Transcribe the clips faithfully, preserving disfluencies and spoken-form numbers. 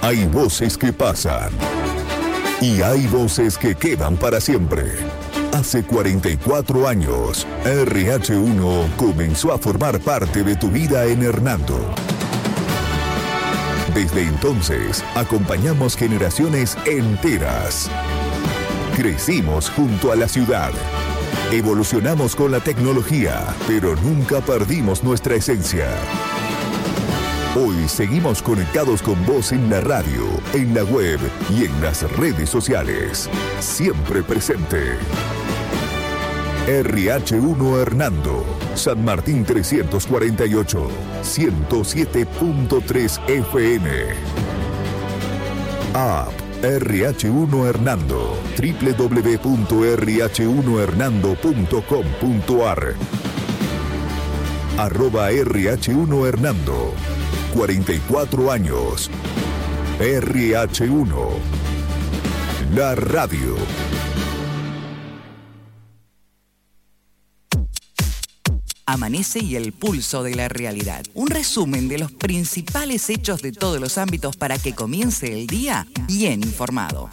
Hay voces que pasan y hay voces que quedan para siempre. Hace cuarenta y cuatro años, R H uno comenzó a formar parte de tu vida en Hernando. Desde entonces, acompañamos generaciones enteras. Crecimos junto a la ciudad. Evolucionamos con la tecnología, pero nunca perdimos nuestra esencia. Hoy seguimos conectados con vos en la radio, en la web y en las redes sociales. Siempre presente. R H uno Hernando, San Martín trescientos cuarenta y ocho, ciento siete punto tres F M. App R H uno Hernando, doble u doble u doble u punto r h uno hernando punto com punto a r. Arroba R H uno Hernando. cuarenta y cuatro años. R H uno. La radio. Amanece y el pulso de la realidad. Un resumen de los principales hechos de todos los ámbitos para que comience el día bien informado.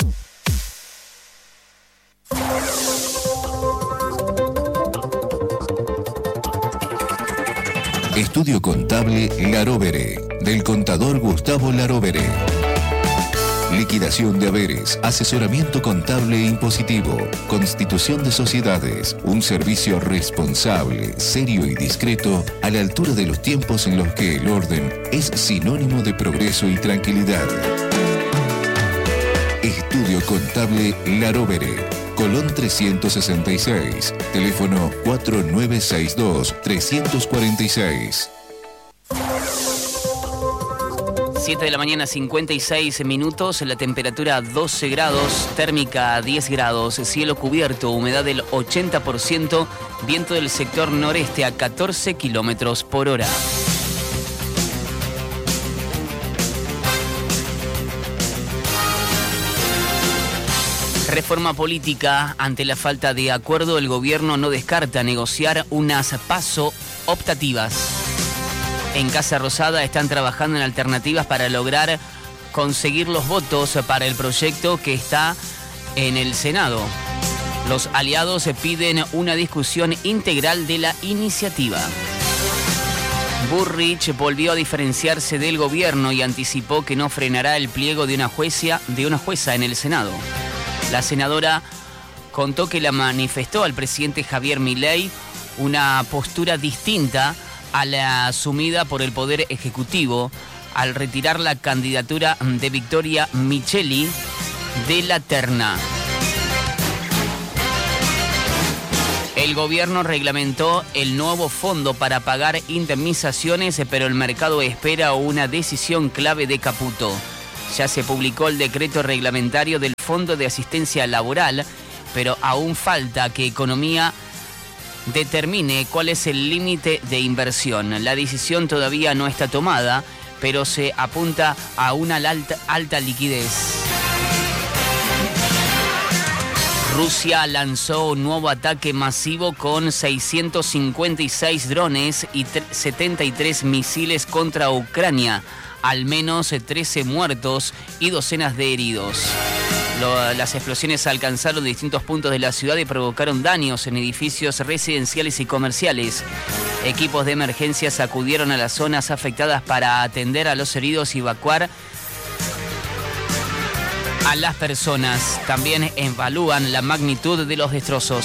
Estudio Contable Larovere, del contador Gustavo Larovere. Liquidación de haberes, asesoramiento contable e impositivo, constitución de sociedades, un servicio responsable, serio y discreto a la altura de los tiempos en los que el orden es sinónimo de progreso y tranquilidad. Estudio Contable Larovere, Colón trescientos sesenta y seis, teléfono cuatro nueve seis dos, tres cuatro seis. siete de la mañana, cincuenta y seis minutos, la temperatura doce grados, térmica diez grados, cielo cubierto, humedad del ochenta por ciento, viento del sector noreste a catorce kilómetros por hora. Reforma política. Ante la falta de acuerdo, el gobierno no descarta negociar unas PASO optativas. En Casa Rosada están trabajando en alternativas para lograr conseguir los votos para el proyecto que está en el Senado. Los aliados piden una discusión integral de la iniciativa. Burrich volvió a diferenciarse del gobierno y anticipó que no frenará el pliego de una jueza, de una jueza en el Senado. La senadora contó que la manifestó al presidente Javier Milei una postura distinta a la asumida por el Poder Ejecutivo al retirar la candidatura de Victoria Micheli de la terna. El gobierno reglamentó el nuevo fondo para pagar indemnizaciones, pero el mercado espera una decisión clave de Caputo. Ya se publicó el decreto reglamentario del Fondo de Asistencia Laboral, pero aún falta que Economía determine cuál es el límite de inversión. La decisión todavía no está tomada, pero se apunta a una alta, alta liquidez. Rusia lanzó un nuevo ataque masivo con seiscientos cincuenta y seis drones y setenta y tres misiles contra Ucrania. Al menos trece muertos y docenas de heridos. Lo, las explosiones alcanzaron distintos puntos de la ciudad y provocaron daños en edificios residenciales y comerciales. Equipos de emergencias acudieron a las zonas afectadas para atender a los heridos y evacuar a las personas. También evalúan la magnitud de los destrozos.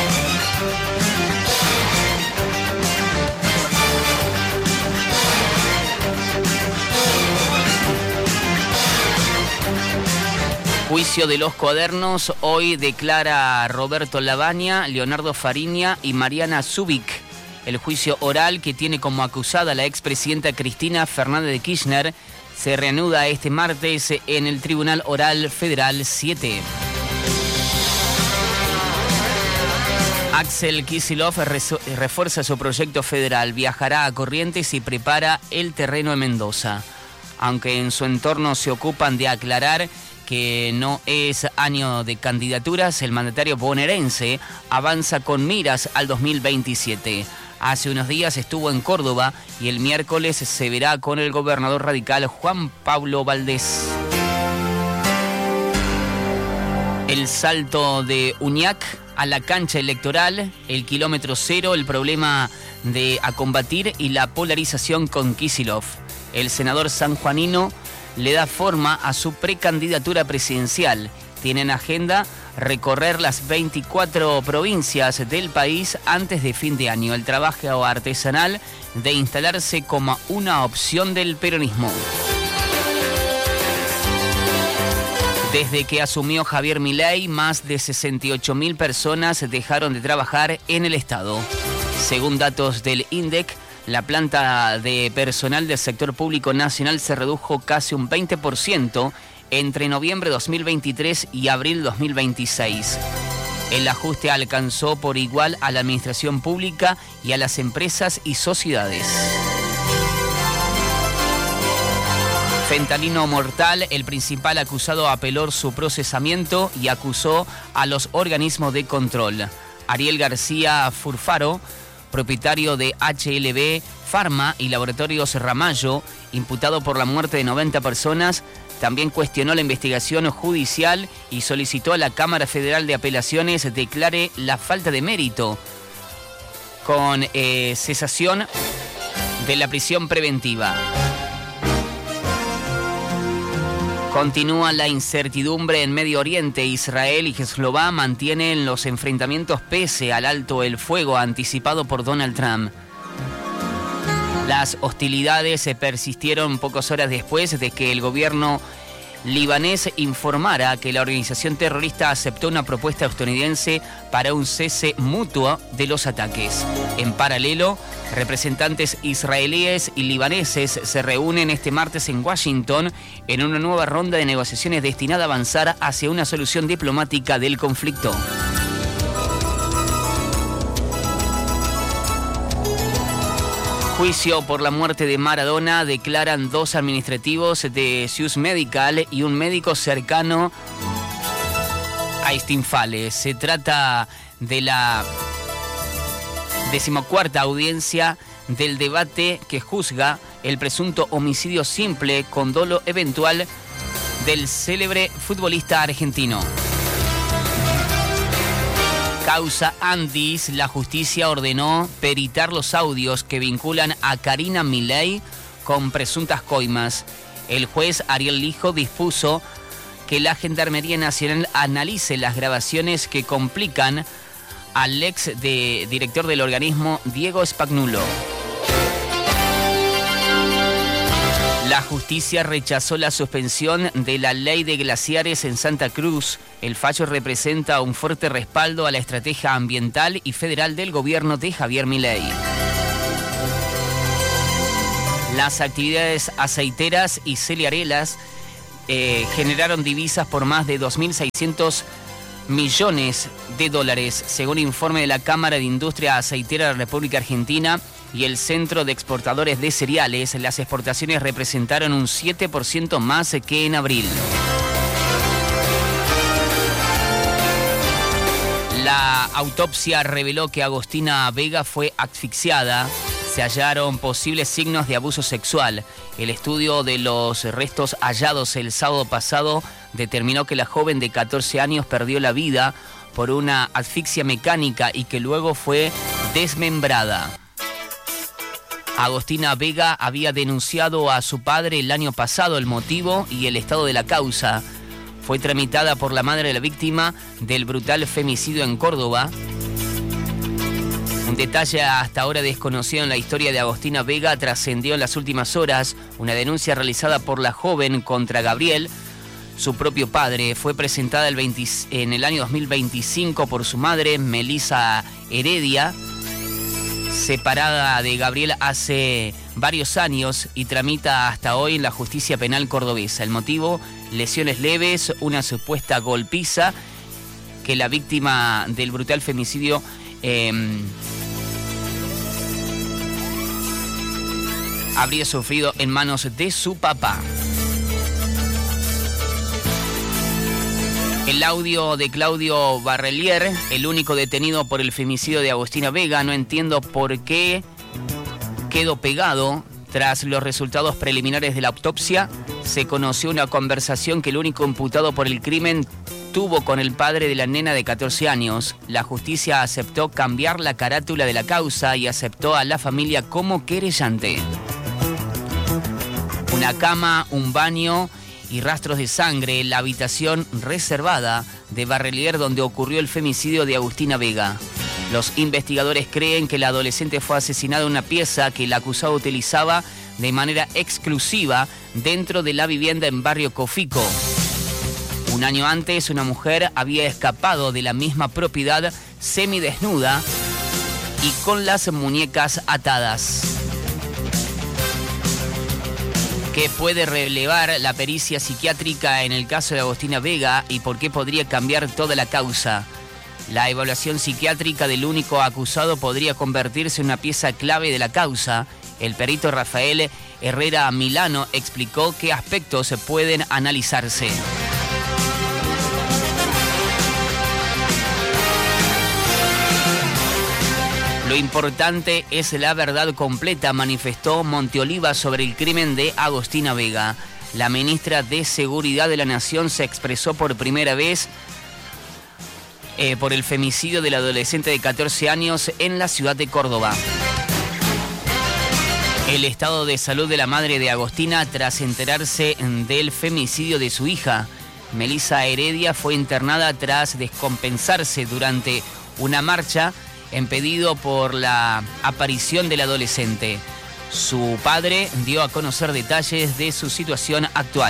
Juicio de los cuadernos. Hoy declara Roberto Lavagna, Leonardo Fariña y Mariana Zubik. El juicio oral que tiene como acusada a la expresidenta Cristina Fernández de Kirchner se reanuda este martes en el Tribunal Oral Federal siete. Axel Kicillof refuerza su proyecto federal, viajará a Corrientes y prepara el terreno en Mendoza. Aunque en su entorno se ocupan de aclarar que no es año de candidaturas, el mandatario bonaerense avanza con miras al dos mil veintisiete. Hace unos días estuvo en Córdoba y el miércoles se verá con el gobernador radical Juan Pablo Valdés. El salto de Uñac a la cancha electoral, el kilómetro cero, el problema de a combatir y la polarización con Kicillof. El senador sanjuanino le da forma a su precandidatura presidencial. Tiene en agenda recorrer las veinticuatro provincias del país antes de fin de año. El trabajo artesanal de instalarse como una opción del peronismo. Desde que asumió Javier Milei, más de sesenta y ocho mil personas dejaron de trabajar en el Estado. Según datos del INDEC, la planta de personal del sector público nacional se redujo casi un veinte por ciento entre noviembre de dos mil veintitrés y abril de dos mil veintiséis. El ajuste alcanzó por igual a la administración pública y a las empresas y sociedades. Fentanilo mortal, el principal acusado apeló su procesamiento y acusó a los organismos de control. Ariel García Furfaro, propietario de H L B Pharma y Laboratorios Ramallo, imputado por la muerte de noventa personas, también cuestionó la investigación judicial y solicitó a la Cámara Federal de Apelaciones declare la falta de mérito con eh, cesación de la prisión preventiva. Continúa la incertidumbre en Medio Oriente. Israel y Hezbollah mantienen los enfrentamientos pese al alto el fuego anticipado por Donald Trump. Las hostilidades se persistieron pocas horas después de que el gobierno libanés informara que la organización terrorista aceptó una propuesta estadounidense para un cese mutuo de los ataques. En paralelo, representantes israelíes y libaneses se reúnen este martes en Washington en una nueva ronda de negociaciones destinada a avanzar hacia una solución diplomática del conflicto. Juicio por la muerte de Maradona, declaran dos administrativos de Sius Medical y un médico cercano a Stinfale. Se trata de la decimocuarta audiencia del debate que juzga el presunto homicidio simple con dolo eventual del célebre futbolista argentino. Causa Andis, la justicia ordenó peritar los audios que vinculan a Karina Milei con presuntas coimas. El juez Ariel Lijo dispuso que la Gendarmería Nacional analice las grabaciones que complican al ex de, director del organismo, Diego Spagnuolo. La justicia rechazó la suspensión de la ley de glaciares en Santa Cruz. El fallo representa un fuerte respaldo a la estrategia ambiental y federal del gobierno de Javier Milei. Las actividades aceiteras y cerealeras eh, generaron divisas por más de dos mil seiscientos millones de dólares, según informe de la Cámara de Industria Aceitera de la República Argentina y el Centro de Exportadores de Cereales. Las exportaciones representaron un siete por ciento más que en abril. La autopsia reveló que Agostina Vega fue asfixiada. Se hallaron posibles signos de abuso sexual. El estudio de los restos hallados el sábado pasado determinó que la joven de catorce años perdió la vida por una asfixia mecánica y que luego fue desmembrada. Agostina Vega había denunciado a su padre el año pasado. El motivo y el estado de la causa fue tramitada por la madre de la víctima del brutal femicidio en Córdoba. Un detalle hasta ahora desconocido en la historia de Agostina Vega trascendió en las últimas horas. Una denuncia realizada por la joven contra Gabriel, su propio padre, fue presentada el veinte, en el año dos mil veinticinco por su madre, Melissa Heredia, separada de Gabriel hace varios años y tramita hasta hoy en la justicia penal cordobesa. El motivo, lesiones leves, una supuesta golpiza que la víctima del brutal femicidio eh, habría sufrido en manos de su papá. El audio de Claudio Barrelier, el único detenido por el femicidio de Agostina Vega. No entiendo por qué quedó pegado. Tras los resultados preliminares de la autopsia, se conoció una conversación que el único imputado por el crimen tuvo con el padre de la nena de catorce años. La justicia aceptó cambiar la carátula de la causa y aceptó a la familia como querellante. Una cama, un baño y rastros de sangre en la habitación reservada de Barrelier donde ocurrió el femicidio de Agustina Vega. Los investigadores creen que la adolescente fue asesinada en una pieza que el acusado utilizaba de manera exclusiva dentro de la vivienda en Barrio Cofico. Un año antes, una mujer había escapado de la misma propiedad semidesnuda y con las muñecas atadas. ¿Qué puede relevar la pericia psiquiátrica en el caso de Agustina Vega y por qué podría cambiar toda la causa? La evaluación psiquiátrica del único acusado podría convertirse en una pieza clave de la causa. El perito Rafael Herrera Milano explicó qué aspectos pueden analizarse. Lo importante es la verdad completa, manifestó Monteoliva sobre el crimen de Agustina Vega. La ministra de Seguridad de la Nación se expresó por primera vez eh, por el femicidio del adolescente de catorce años en la ciudad de Córdoba. El estado de salud de la madre de Agustina tras enterarse del femicidio de su hija. Melissa Heredia fue internada tras descompensarse durante una marcha impedido por la aparición del adolescente. Su padre dio a conocer detalles de su situación actual.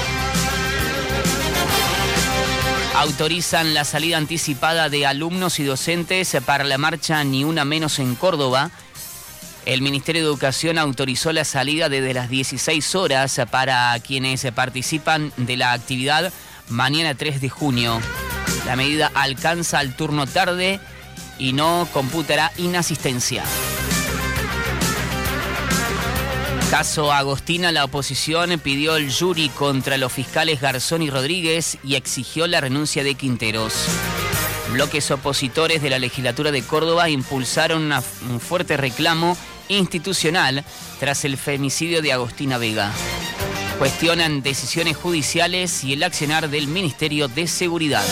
Autorizan la salida anticipada de alumnos y docentes para la marcha Ni Una Menos en Córdoba. El Ministerio de Educación autorizó la salida desde las dieciséis horas para quienes participan de la actividad mañana tres de junio. La medida alcanza al turno tarde y no computará inasistencia. Caso Agostina, la oposición pidió el jury contra los fiscales Garzón y Rodríguez y exigió la renuncia de Quinteros. Bloques opositores de la legislatura de Córdoba impulsaron una, un fuerte reclamo institucional tras el femicidio de Agustina Vega. Cuestionan decisiones judiciales y el accionar del Ministerio de Seguridad.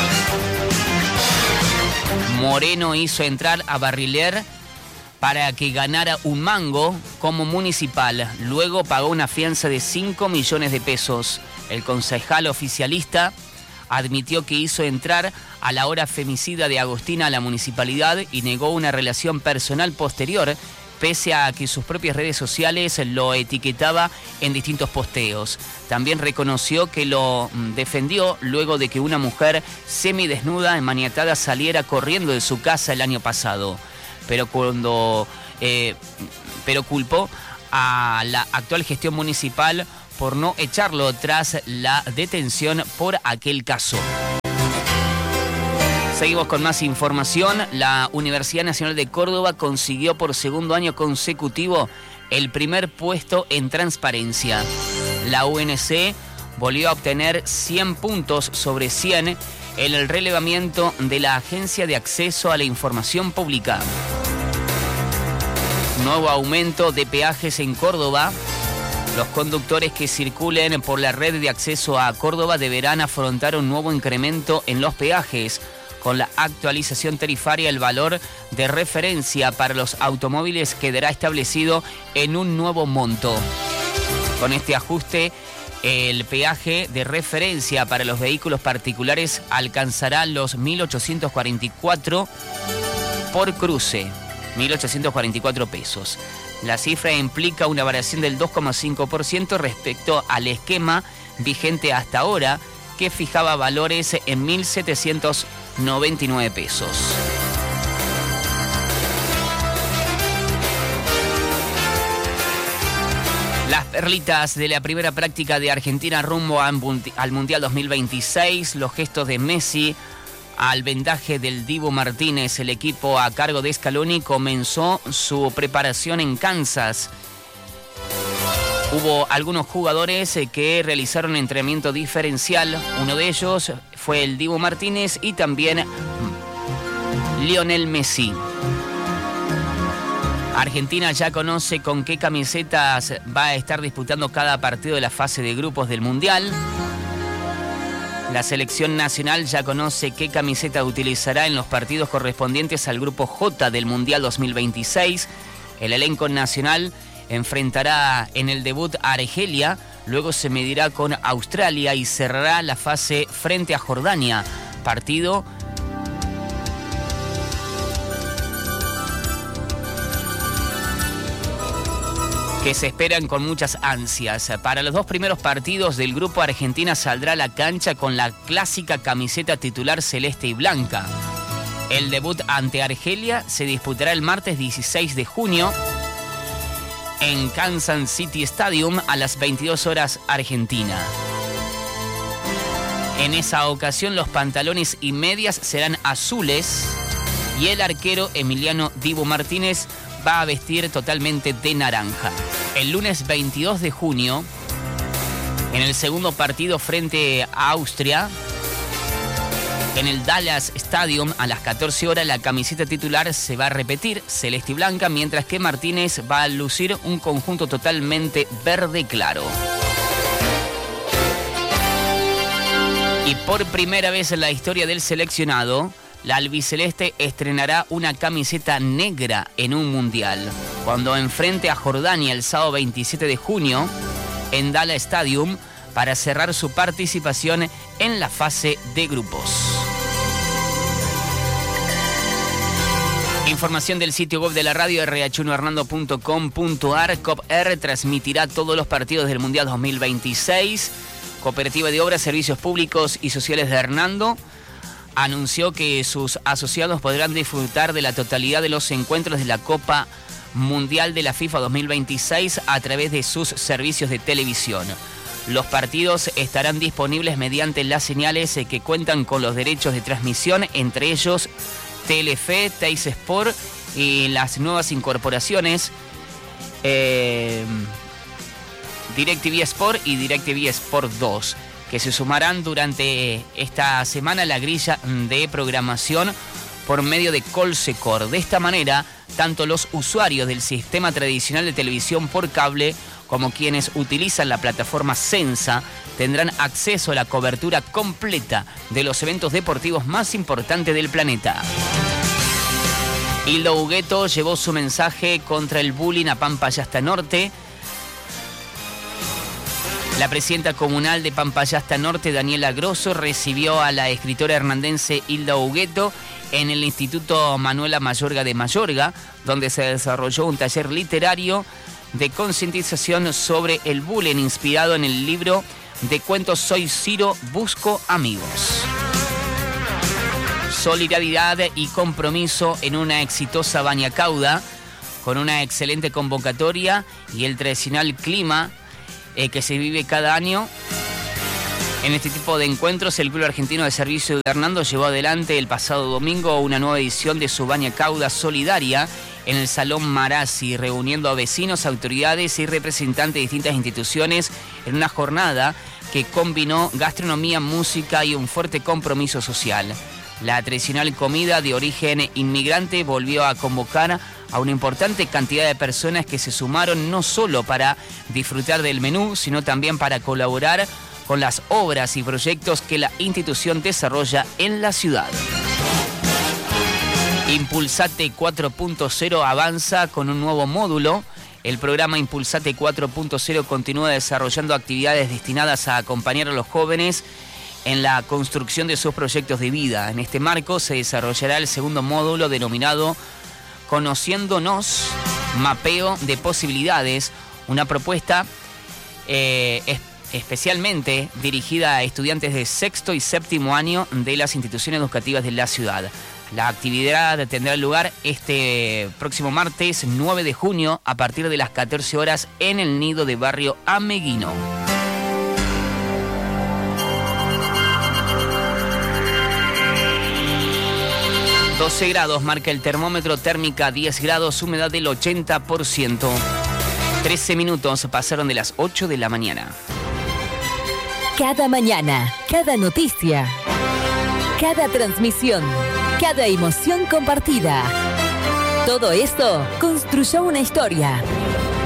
Moreno hizo entrar a Barrelier para que ganara un mango como municipal. Luego pagó una fianza de cinco millones de pesos. El concejal oficialista admitió que hizo entrar a la hora femicida de Agustina a la municipalidad y negó una relación personal posterior, pese a que sus propias redes sociales lo etiquetaba en distintos posteos. También reconoció que lo defendió luego de que una mujer semidesnuda, emaniatada, saliera corriendo de su casa el año pasado. Pero cuando eh, pero culpó a la actual gestión municipal por no echarlo tras la detención por aquel caso. Seguimos con más información. La Universidad Nacional de Córdoba consiguió por segundo año consecutivo el primer puesto en transparencia. La U N C volvió a obtener cien puntos sobre cien en el relevamiento de la Agencia de Acceso a la Información Pública. Nuevo aumento de peajes en Córdoba. Los conductores que circulen por la red de acceso a Córdoba deberán afrontar un nuevo incremento en los peajes. Con la actualización tarifaria, el valor de referencia para los automóviles quedará establecido en un nuevo monto. Con este ajuste, el peaje de referencia para los vehículos particulares alcanzará los mil ochocientos cuarenta y cuatro por cruce, mil ochocientos cuarenta y cuatro pesos. La cifra implica una variación del dos coma cinco por ciento respecto al esquema vigente hasta ahora, que fijaba valores en mil setecientos noventa y nueve pesos. Las perlitas de la primera práctica de Argentina rumbo al Mundial dos mil veintiséis, los gestos de Messi al vendaje del Dibu Martínez. El equipo a cargo de Scaloni comenzó su preparación en Kansas. Hubo algunos jugadores que realizaron entrenamiento diferencial. Uno de ellos fue el Dibu Martínez y también Lionel Messi. Argentina ya conoce con qué camisetas va a estar disputando cada partido de la fase de grupos del Mundial. La selección nacional ya conoce qué camiseta utilizará en los partidos correspondientes al Grupo J del Mundial dos mil veintiséis. El elenco nacional enfrentará en el debut a Argelia, luego se medirá con Australia y cerrará la fase frente a Jordania. Partido que se esperan con muchas ansias. Para los dos primeros partidos del grupo, Argentina saldrá a la cancha con la clásica camiseta titular celeste y blanca. El debut ante Argelia se disputará el martes dieciséis de junio en Kansas City Stadium a las veintidós horas Argentina. En esa ocasión los pantalones y medias serán azules y el arquero Emiliano Dibu Martínez va a vestir totalmente de naranja. El lunes veintidós de junio, en el segundo partido frente a Austria, en el Dallas Stadium a las catorce horas, la camiseta titular se va a repetir, celeste y blanca, mientras que Martínez va a lucir un conjunto totalmente verde claro. Y por primera vez en la historia del seleccionado, la albiceleste estrenará una camiseta negra en un mundial, cuando enfrente a Jordania el sábado veintisiete de junio en Dallas Stadium para cerrar su participación en la fase de grupos. Información del sitio web de la radio erre hache uno hernando punto com punto a r. COPR transmitirá todos los partidos del Mundial dos mil veintiséis. Cooperativa de Obras, Servicios Públicos y Sociales de Hernando anunció que sus asociados podrán disfrutar de la totalidad de los encuentros de la Copa Mundial de la FIFA dos mil veintiséis a través de sus servicios de televisión. Los partidos estarán disponibles mediante las señales que cuentan con los derechos de transmisión, entre ellos Telefe, Teis Sport y las nuevas incorporaciones eh, DirecTV Sport y DirecTV Sport dos, que se sumarán durante esta semana a la grilla de programación por medio de Colsecor. De esta manera, tanto los usuarios del sistema tradicional de televisión por cable como quienes utilizan la plataforma Sensa tendrán acceso a la cobertura completa de los eventos deportivos más importantes del planeta. Hilda Hugueto llevó su mensaje contra el bullying a Pampayasta Norte. La presidenta comunal de Pampayasta Norte, Daniela Grosso, recibió a la escritora hernandense Hilda Hugueto en el Instituto Manuela Mayorga de Mayorga, donde se desarrolló un taller literario de concientización sobre el bullying inspirado en el libro de cuentos Soy Ciro, Busco Amigos. Solidaridad y compromiso en una exitosa Baña Cauda, con una excelente convocatoria y el tradicional clima Eh, que se vive cada año. En este tipo de encuentros, el Club Argentino de Servicio de Hernando llevó adelante el pasado domingo una nueva edición de su Baña Cauda Solidaria en el Salón Marazzi, reuniendo a vecinos, autoridades y representantes de distintas instituciones en una jornada que combinó gastronomía, música y un fuerte compromiso social. La tradicional comida de origen inmigrante volvió a convocar a una importante cantidad de personas que se sumaron no solo para disfrutar del menú, sino también para colaborar con las obras y proyectos que la institución desarrolla en la ciudad. Impulsate cuatro punto cero avanza con un nuevo módulo. El programa Impulsate cuatro punto cero continúa desarrollando actividades destinadas a acompañar a los jóvenes en la construcción de sus proyectos de vida. En este marco se desarrollará el segundo módulo denominado Conociéndonos, Mapeo de Posibilidades, una propuesta eh, es, especialmente dirigida a estudiantes de sexto y séptimo año de las instituciones educativas de la ciudad. La actividad tendrá lugar este próximo martes nueve de junio a partir de las catorce horas en el Nido de Barrio Ameguino. doce grados marca el termómetro, térmica diez grados, humedad del ochenta por ciento. trece minutos pasaron de las ocho de la mañana. Cada mañana, cada noticia, cada transmisión, cada emoción compartida. Todo esto construyó una historia.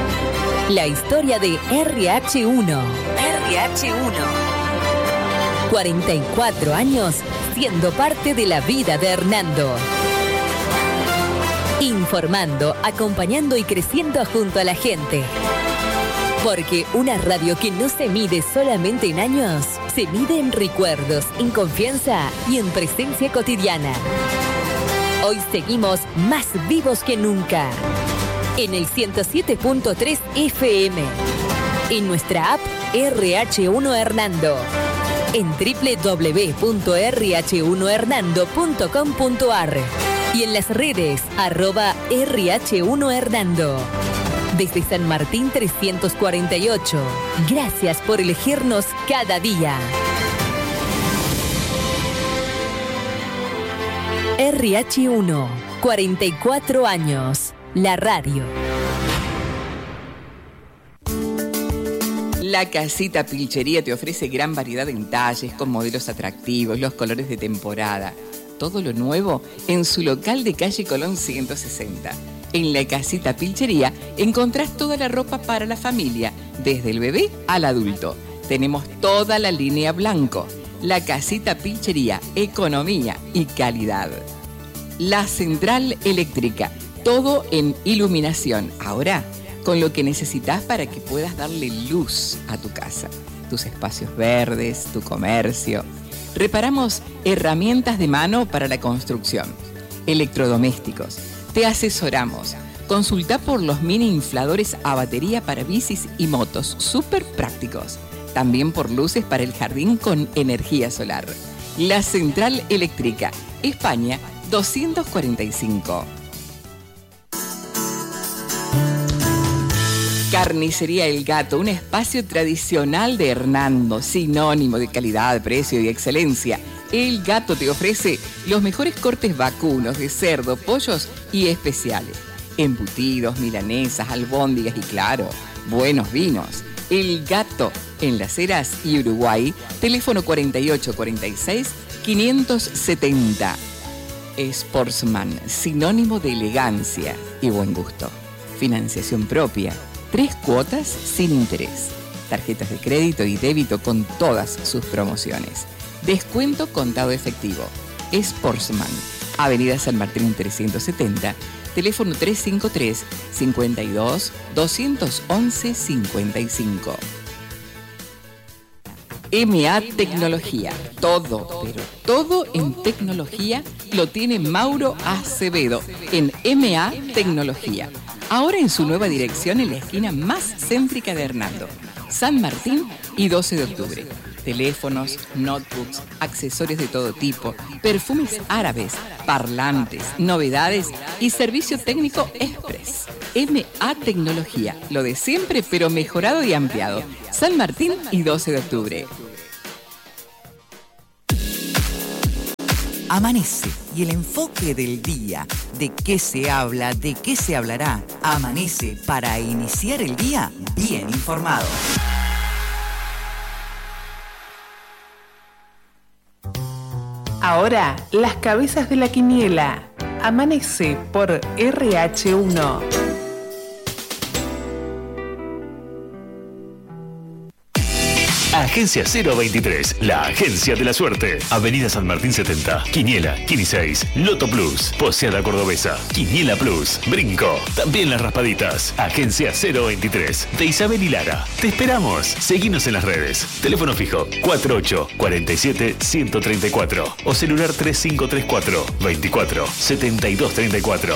La historia de erre hache uno. erre hache uno. cuarenta y cuatro años siendo parte de la vida de Hernando. Informando, acompañando y creciendo junto a la gente. Porque una radio que no se mide solamente en años, se mide en recuerdos, en confianza y en presencia cotidiana. Hoy seguimos más vivos que nunca. En el ciento siete punto tres F M. En nuestra app R H uno Hernando. En doble u doble u doble u punto r h uno hernando punto com punto a r. Y en las redes, arroba R H uno Hernando. Desde San Martín trescientos cuarenta y ocho. Gracias por elegirnos cada día. R H uno, cuarenta y cuatro años. La radio. La Casita Pilchería te ofrece gran variedad en talles, con modelos atractivos, los colores de temporada. Todo lo nuevo en su local de calle Colón ciento sesenta. En La Casita Pilchería encontrás toda la ropa para la familia, desde el bebé al adulto. Tenemos toda la línea blanco. La Casita Pilchería, economía y calidad. La Central Eléctrica, todo en iluminación. Ahora, con lo que necesitas para que puedas darle luz a tu casa, tus espacios verdes, tu comercio. Reparamos herramientas de mano para la construcción, electrodomésticos. Te asesoramos. Consulta por los mini infladores a batería para bicis y motos, súper prácticos. También por luces para el jardín con energía solar. La Central Eléctrica, España doscientos cuarenta y cinco. Carnicería El Gato, un espacio tradicional de Hernando, sinónimo de calidad, precio y excelencia. El Gato te ofrece los mejores cortes vacunos de cerdo, pollos y especiales. Embutidos, milanesas, albóndigas y claro, buenos vinos. El Gato, en Las Heras y Uruguay, teléfono cuarenta y ocho cuarenta y seis quinientos setenta. Sportsman, sinónimo de elegancia y buen gusto. Financiación propia. Tres cuotas sin interés. Tarjetas de crédito y débito con todas sus promociones. Descuento contado efectivo. Sportsman, Avenida San Martín trescientos setenta, teléfono trescientos cincuenta y tres, cincuenta y dos, doscientos once, cincuenta y cinco. M A Tecnología. Todo, pero todo en tecnología lo tiene Mauro Acevedo en M A Tecnología. Ahora en su nueva dirección en la esquina más céntrica de Hernando, San Martín y doce de octubre. Teléfonos, notebooks, accesorios de todo tipo, perfumes árabes, parlantes, novedades y servicio técnico express. M A Tecnología, lo de siempre pero mejorado y ampliado. San Martín y doce de octubre. Amanece y el enfoque del día, de qué se habla, de qué se hablará. Amanece para iniciar el día bien informado. Ahora, las cabezas de la quiniela. Amanece por R H uno. Agencia cero veintitrés, la agencia de la suerte. Avenida San Martín setenta, Quiniela, Quini seis, Loto Plus, Poseada Cordobesa, Quiniela Plus, Brinco, también las raspaditas. Agencia cero veintitrés, de Isabel y Lara. Te esperamos. Seguinos en las redes. Teléfono fijo cuarenta y ocho, cuarenta y siete, ciento treinta y cuatro o celular treinta y cinco treinta y cuatro, veinticuatro, setenta y dos treinta y cuatro.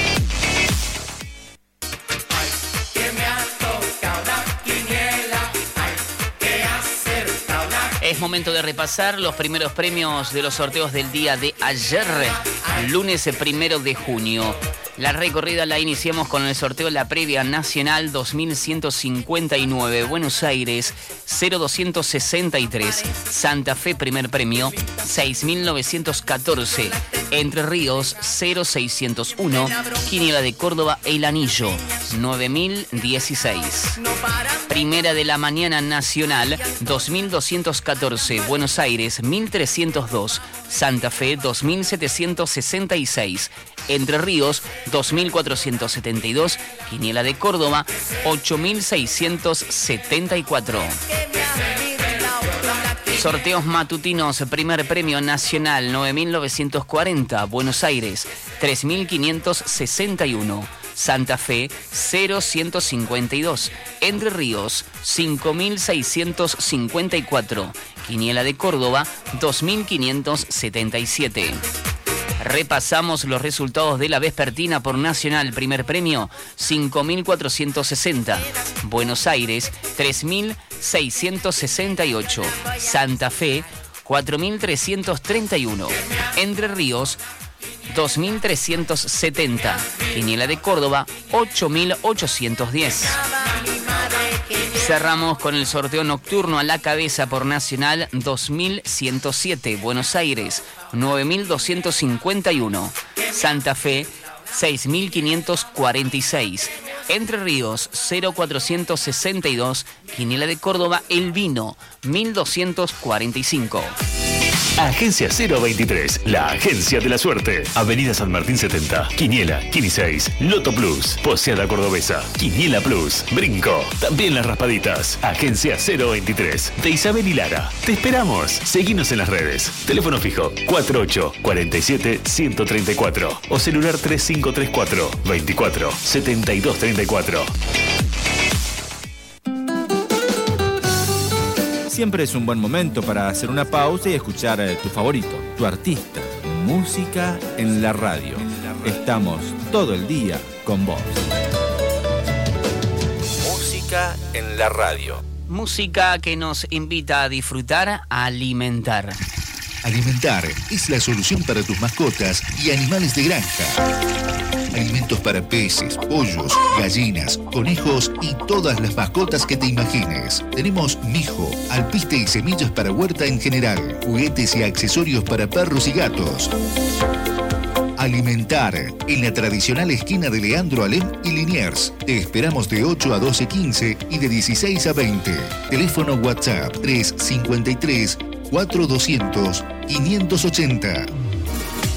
Es momento de repasar los primeros premios de los sorteos del día de ayer, lunes primero de junio. La recorrida la iniciamos con el sorteo de la previa nacional dos mil ciento cincuenta y nueve, Buenos Aires cero doscientos sesenta y tres, Santa Fe primer premio seis mil novecientos catorce, Entre Ríos cero seiscientos uno, Quiniela de Córdoba El Anillo nueve mil dieciséis. Primera de la mañana nacional dos mil doscientos catorce, Buenos Aires mil trescientos dos, Santa Fe dos mil setecientos sesenta y seis, Entre Ríos dos mil cuatrocientos setenta y dos, Quiniela de Córdoba ocho mil seiscientos setenta y cuatro. Sorteos matutinos, primer premio nacional nueve mil novecientos cuarenta, Buenos Aires tres mil quinientos sesenta y uno, Santa Fe cero ciento cincuenta y dos, Entre Ríos cinco mil seiscientos cincuenta y cuatro, Quiniela de Córdoba dos mil quinientos setenta y siete. Repasamos los resultados de la vespertina por nacional. Primer premio cinco mil cuatrocientos sesenta, Buenos Aires tres mil seiscientos sesenta y ocho, Santa Fe cuatro mil trescientos treinta y uno, Entre Ríos dos mil trescientos setenta, Quiniela de Córdoba ocho mil ochocientos diez. Cerramos con el sorteo nocturno a la cabeza por nacional dos mil ciento siete, Buenos Aires nueve mil doscientos cincuenta y uno, Santa Fe seis mil quinientos cuarenta y seis, Entre Ríos cero cuatrocientos sesenta y dos, Quiniela de Córdoba El Vino mil doscientos cuarenta y cinco. Agencia cero veintitrés, la agencia de la suerte. Avenida San Martín setenta, Quiniela, quince seis, Loto Plus, Poseada Cordobesa, Quiniela Plus, Brinco, también las raspaditas. Agencia cero veintitrés, de Isabel y Lara. Te esperamos. Seguinos en las redes. Teléfono fijo cuarenta y ocho, cuarenta y siete, ciento treinta y cuatro o celular treinta y cinco treinta y cuatro, veinticuatro, setenta y dos treinta y cuatro. Siempre es un buen momento para hacer una pausa y escuchar tu favorito, tu artista. Música en la radio. Estamos todo el día con vos. Música en la radio. Música que nos invita a disfrutar, a alimentar. Alimentar es la solución para tus mascotas y animales de granja. Alimentos para peces, pollos, gallinas, conejos y todas las mascotas que te imagines. Tenemos mijo, alpiste y semillas para huerta en general, juguetes y accesorios para perros y gatos. Alimentar, en la tradicional esquina de Leandro Alem y Liniers. Te esperamos de ocho a doce quince y de dieciséis a veinte. Teléfono WhatsApp tres cincuenta y tres, cuatro doscientos, quinientos ochenta.